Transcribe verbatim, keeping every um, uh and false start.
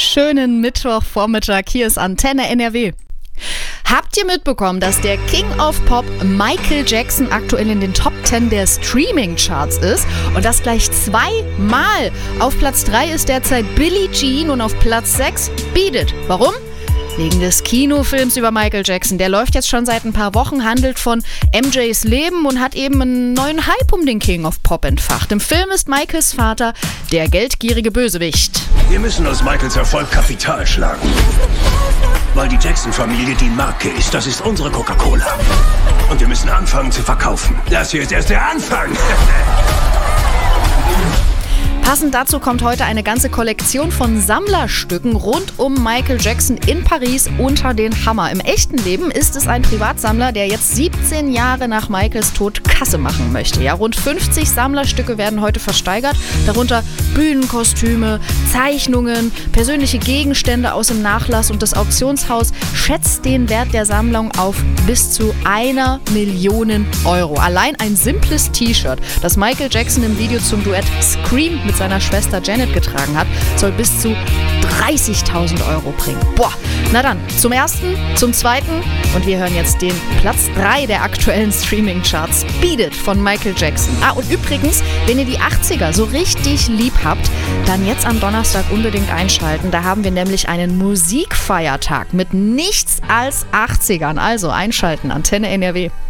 schönen Mittwochvormittag. Hier ist Antenne N R W. Habt ihr mitbekommen, dass der King of Pop Michael Jackson aktuell in den Top zehn der Streaming-Charts ist? Und das gleich zweimal. Auf Platz drei ist derzeit Billie Jean und auf Platz sechs Beat It. Warum? Wegen des Kinofilms über Michael Jackson. Der läuft jetzt schon seit ein paar Wochen, handelt von M Js Leben und hat eben einen neuen Hype um den King of Pop entfacht. Im Film ist Michaels Vater der geldgierige Bösewicht. Wir müssen aus Michaels Erfolg Kapital schlagen. Weil die Jackson-Familie die Marke ist. Das ist unsere Coca-Cola. Und wir müssen anfangen zu verkaufen. Das hier ist erst der Anfang. Passend dazu kommt heute eine ganze Kollektion von Sammlerstücken rund um Michael Jackson in Paris unter den Hammer. Im echten Leben ist es ein Privatsammler, der jetzt siebzehn Jahre nach Michaels Tod Kasse machen möchte. Ja, rund fünfzig Sammlerstücke werden heute versteigert, darunter Bühnenkostüme, Zeichnungen, persönliche Gegenstände aus dem Nachlass, und das Auktionshaus schätzt den Wert der Sammlung auf bis zu einer Million Euro. Allein ein simples T-Shirt, das Michael Jackson im Video zum Duett Scream mit seiner Schwester Janet getragen hat, soll bis zu dreißigtausend Euro bringen. Boah, na dann, zum ersten, zum zweiten und wir hören jetzt den Platz drei der aktuellen Streaming-Charts, Beat It von Michael Jackson. Ah, und übrigens, wenn ihr die achtziger so richtig lieb habt, dann jetzt am Donnerstag unbedingt einschalten. Da haben wir nämlich einen Musikfeiertag mit nichts als achtzigern. Also einschalten, Antenne N R W.